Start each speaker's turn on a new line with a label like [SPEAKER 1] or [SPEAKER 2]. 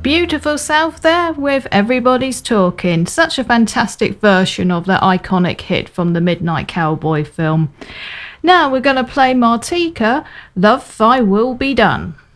[SPEAKER 1] Beautiful South there with Everybody's Talking. Such a fantastic version of that iconic hit from the Midnight Cowboy film. Now we're going to play Martika, Love Thy Will Be Done.